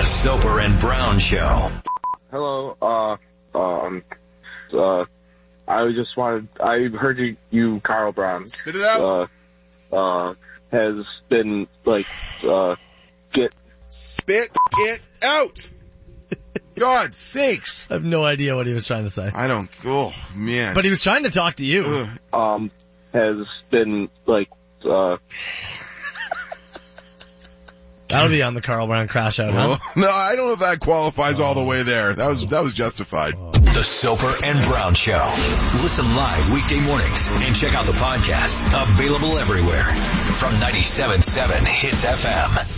Soper and Brown Show. Hello. I heard you, Carl Brown. Spit it out. Has been Spit it out. God's sakes. I have no idea what he was trying to say. I don't, oh man. But he was trying to talk to you. Has been That'll be on the Carl Brown Crash Out, huh? Well, no, I don't know if that qualifies all the way there. That was justified. The Soper and Brown Show. Listen live weekday mornings and check out the podcast. Available everywhere from 97.7 Hits FM.